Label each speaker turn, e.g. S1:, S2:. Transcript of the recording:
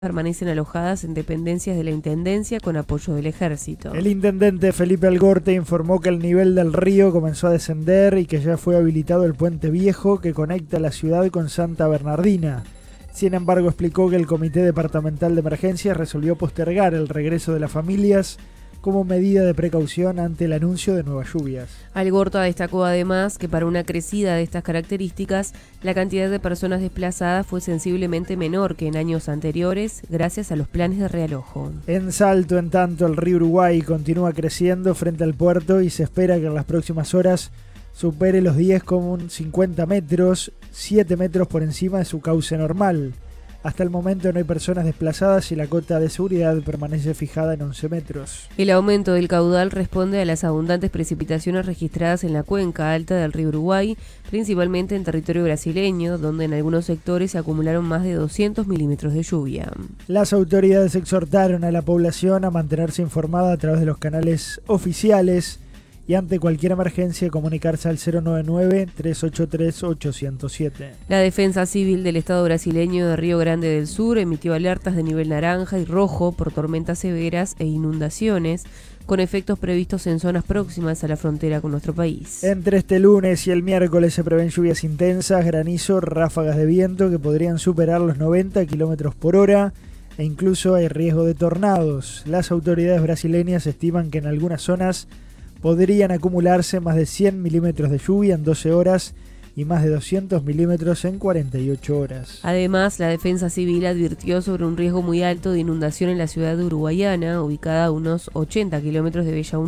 S1: permanecen alojadas en dependencias de la Intendencia con apoyo del Ejército.
S2: El intendente Felipe Algorte informó que el nivel del río comenzó a descender y que ya fue habilitado el puente viejo que conecta la ciudad con Santa Bernardina. Sin embargo, explicó que el Comité Departamental de Emergencias resolvió postergar el regreso de las familias como medida de precaución ante el anuncio de nuevas lluvias.
S1: Algorta destacó además que para una crecida de estas características, la cantidad de personas desplazadas fue sensiblemente menor que en años anteriores, gracias a los planes de realojo.
S2: En Salto, en tanto, el río Uruguay continúa creciendo frente al puerto y se espera que en las próximas horas supere los 10,50 metros, 7 metros por encima de su cauce normal. Hasta el momento no hay personas desplazadas y la cota de seguridad permanece fijada en 11 metros.
S1: El aumento del caudal responde a las abundantes precipitaciones registradas en la cuenca alta del río Uruguay, principalmente en territorio brasileño, donde en algunos sectores se acumularon más de 200 milímetros de lluvia.
S2: Las autoridades exhortaron a la población a mantenerse informada a través de los canales oficiales y ante cualquier emergencia comunicarse al 099-383-807.
S1: La Defensa Civil del Estado brasileño de Río Grande del Sur emitió alertas de nivel naranja y rojo por tormentas severas e inundaciones, con efectos previstos en zonas próximas a la frontera con nuestro país.
S2: Entre este lunes y el miércoles se prevén lluvias intensas, granizo, ráfagas de viento que podrían superar los 90 km por hora e incluso hay riesgo de tornados. Las autoridades brasileñas estiman que en algunas zonas podrían acumularse más de 100 milímetros de lluvia en 12 horas y más de 200 milímetros en 48 horas.
S1: Además, la Defensa Civil advirtió sobre un riesgo muy alto de inundación en la ciudad de Uruguayana, ubicada a unos 80 kilómetros de Bella Unión.